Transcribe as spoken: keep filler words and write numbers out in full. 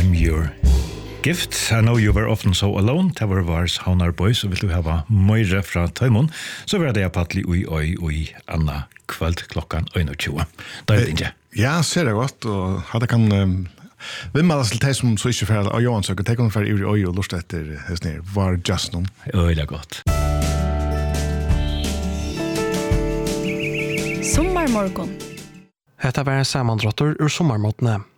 I'm your gift. I know you were often so alone. Det var vars Haunar Boys, og vil du hava møyre fra Tøymon, så var det pattelig ui oi ui anna kveld klokkan tjue. Da er det ikke. Ja, ser det godt, og hadde kan um, vimma til de som så ikke fer av Johan søker, de kan fer ivrig oi og lust etter hesner, var just noen. Øyla godt. Sommarmorgon. Hetta var en sammandrottur ur sommarmåttene.